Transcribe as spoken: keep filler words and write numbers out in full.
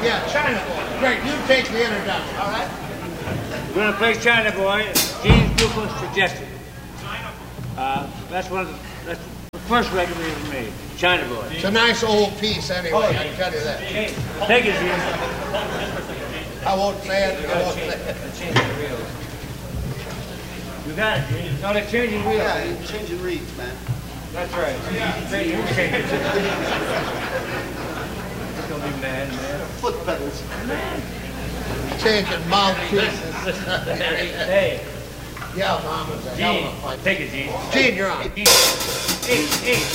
Yeah, China Boy. Great, you take the introduction. All right. We're going to play China Boy, Gene Krupa suggested. Uh, that's one of the, that's the first record we ever made, China Boy. It's a nice old piece anyway, I can tell you that. Take it, Gene. I won't say it, I won't say it. You got it, Gene. No, they're changing wheels. Yeah, you're changing reeds, man. That's right. You change it. Don't be mad, man. Foot pedals. Changing mouthpieces. Hey, Yeah, Mama's a hell of a Gene, fight. take it, Gene. Gene, you're on. Hey, hey.